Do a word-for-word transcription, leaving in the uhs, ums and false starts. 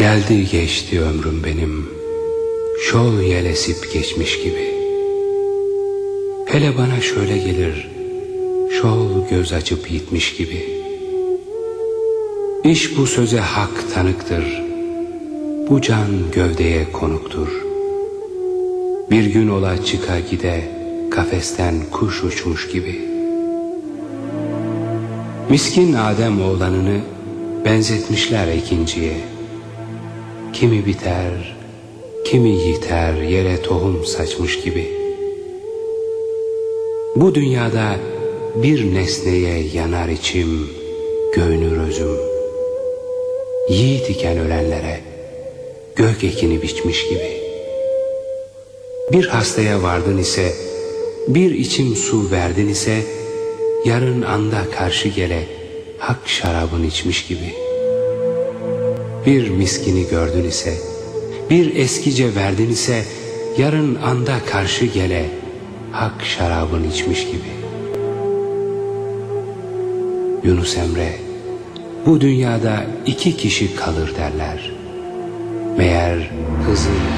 Geldi geçti ömrüm benim, şol yel esip geçmiş gibi. Hele bana şöyle gelir, şol göz açıp gitmiş gibi. İş bu söze hak tanıktır, bu can gövdeye konuktur. Bir gün ola çıka gide, kafesten kuş uçmuş gibi. Miskin Adem oğlanını benzetmişler ikinciye. Kimi biter, kimi yiter, yere tohum saçmış gibi. Bu dünyada bir nesneye yanar içim, göğünür özüm. Yiğit iken ölenlere gök ekini biçmiş gibi. Bir hastaya vardın ise, bir içim su verdin ise, yarın anda karşı gele hak şarabın içmiş gibi. Bir miskini gördün ise, bir eskice verdin ise, yarın anda karşı gele hak şarabın içmiş gibi. Yunus Emre, bu dünyada iki kişi kalır derler. Meğer Hızır